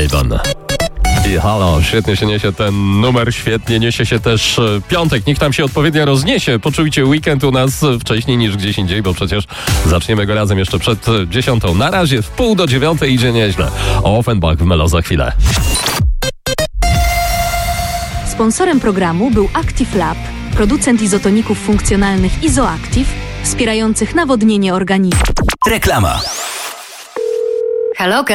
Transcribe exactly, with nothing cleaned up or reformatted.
Avon. I halo, świetnie się niesie ten numer, świetnie niesie się też piątek. Niech tam się odpowiednio rozniesie. Poczujcie weekend u nas wcześniej niż gdzieś indziej, bo przecież zaczniemy go razem jeszcze przed dziesiątą. Na razie w pół do dziewiątej idzie nieźle. Offenbach w Melo za chwilę. Sponsorem programu był Active Lab, producent izotoników funkcjonalnych Izoactive, wspierających nawodnienie organizmu. Reklama. Halo,